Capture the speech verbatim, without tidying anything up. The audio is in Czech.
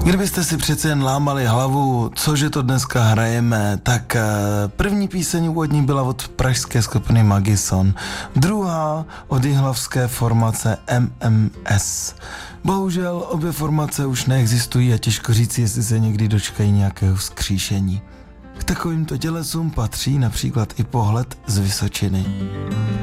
Kdybyste si přece jen lámali hlavu, cože to dneska hrajeme, tak první píseň úvodní byla od pražské skupiny Magison, druhá od jihlavské formace M M S. Bohužel obě formace už neexistují a těžko říct, jestli se někdy dočkají nějakého vzkříšení. K takovýmto tělesům patří například i Pohled z Vysočiny.